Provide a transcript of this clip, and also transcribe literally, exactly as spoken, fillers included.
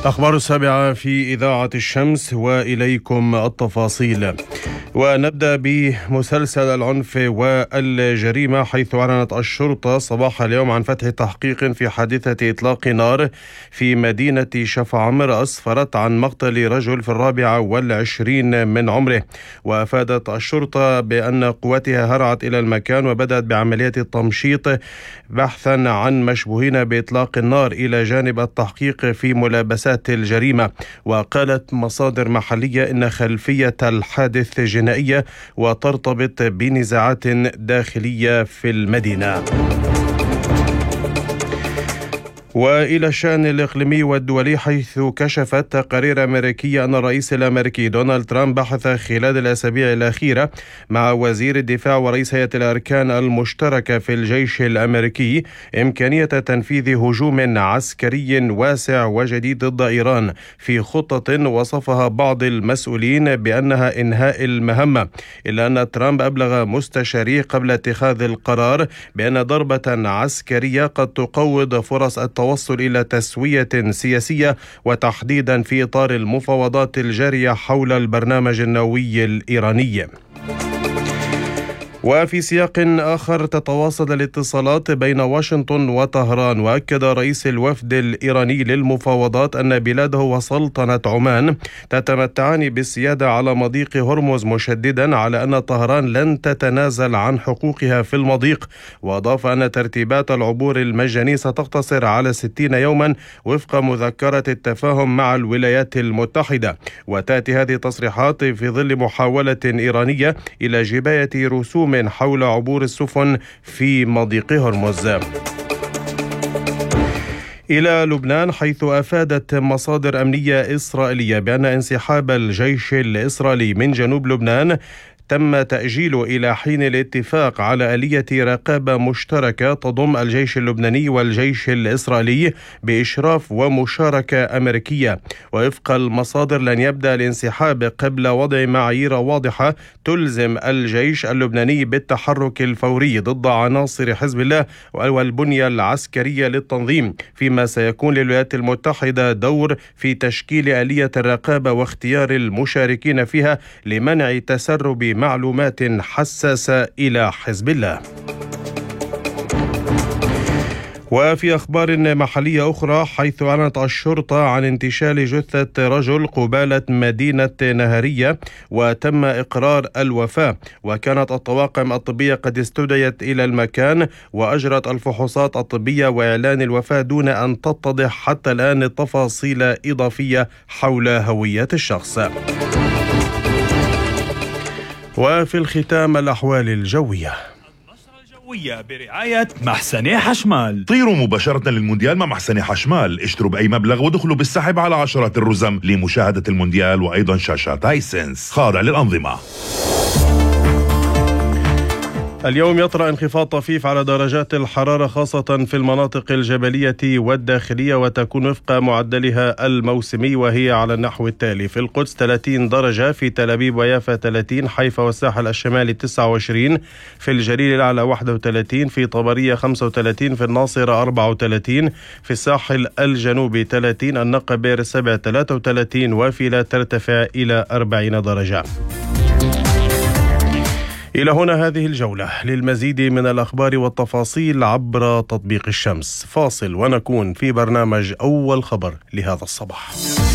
أخبار السابعة في إذاعة الشمس وإليكم التفاصيل. ونبدأ بمسلسل العنف والجريمة، حيث أعلنت الشرطة صباح اليوم عن فتح تحقيق في حادثة إطلاق نار في مدينة شفعمر أسفرت عن مقتل رجل في الرابعة والعشرين من عمره. وأفادت الشرطة بأن قواتها هرعت إلى المكان وبدأت بعمليات التمشيط بحثا عن مشبوهين بإطلاق النار إلى جانب التحقيق في ملابسات الجريمة. وقالت مصادر محلية إن خلفية الحادث جنائية وترتبط بنزاعات داخلية في المدينة. وإلى الشأن الإقليمي والدولي، حيث كشفت تقارير أمريكية أن الرئيس الأمريكي دونالد ترامب بحث خلال الأسابيع الأخيرة مع وزير الدفاع ورئيس هيئة الأركان المشتركة في الجيش الأمريكي إمكانية تنفيذ هجوم عسكري واسع وجديد ضد إيران في خطة وصفها بعض المسؤولين بأنها إنهاء المهمة، إلا أن ترامب أبلغ مستشاريه قبل اتخاذ القرار بأن ضربة عسكرية قد تقوض فرص التوصل التوصل إلى تسوية سياسية، وتحديدا في إطار المفاوضات الجارية حول البرنامج النووي الإيراني. وفي سياق آخر، تتواصل الاتصالات بين واشنطن وطهران، وأكد رئيس الوفد الإيراني للمفاوضات أن بلاده وسلطنة عمان تتمتعان بالسيادة على مضيق هرمز، مشددا على أن طهران لن تتنازل عن حقوقها في المضيق. وأضاف أن ترتيبات العبور المجاني ستقتصر على ستين يوما وفق مذكرة التفاهم مع الولايات المتحدة. وتأتي هذه التصريحات في ظل محاولة إيرانية إلى جباية رسوم حول عبور السفن في مضيق هرمز. إلى لبنان، حيث أفادت مصادر أمنية إسرائيلية بأن انسحاب الجيش الإسرائيلي من جنوب لبنان تم تأجيله إلى حين الاتفاق على آلية رقابة مشتركة تضم الجيش اللبناني والجيش الإسرائيلي بإشراف ومشاركة أمريكية. ووفق المصادر لن يبدأ الانسحاب قبل وضع معايير واضحة تلزم الجيش اللبناني بالتحرك الفوري ضد عناصر حزب الله والبنية العسكرية للتنظيم، فيما سيكون للولايات المتحدة دور في تشكيل آلية الرقابة واختيار المشاركين فيها لمنع تسرب معلومات حساسة إلى حزب الله. وفي أخبار محلية أخرى، حيث أعلنت الشرطة عن انتشال جثة رجل قبالة مدينة نهرية وتم إقرار الوفاة. وكانت الطواقم الطبية قد استدعيت إلى المكان وأجرت الفحوصات الطبية وإعلان الوفاة دون أن تتضح حتى الآن تفاصيل إضافية حول هوية الشخص. وفي الختام، الأحوال الجوية. الجوية برعاية محسن حشمال. طيروا مباشرة للمونديال مع محسن حشمال، اشتروا بأي مبلغ ودخلوا بالسحب على عشرات الرزم لمشاهدة المونديال وأيضا شاشات هايسنس خاضع للأنظمة. اليوم يطرأ انخفاض طفيف على درجات الحرارة، خاصة في المناطق الجبلية والداخلية، وتكون وفق معدلها الموسمي، وهي على النحو التالي: في القدس ثلاثين درجة، في تل أبيب ويافا ثلاثين، حيفا والساحل الشمالي تسعة وعشرين، في الجليل الأعلى واحد وثلاثين، في طبرية خمسة وثلاثين، في الناصرة أربعة وثلاثين، في الساحل الجنوبي ثلاثين، النقبير سبع ثلاثة وثلاثين، وفيلا ترتفع إلى أربعين درجة. إلى هنا هذه الجولة. للمزيد من الأخبار والتفاصيل عبر تطبيق الشمس. فاصل ونكون في برنامج أول خبر لهذا الصباح.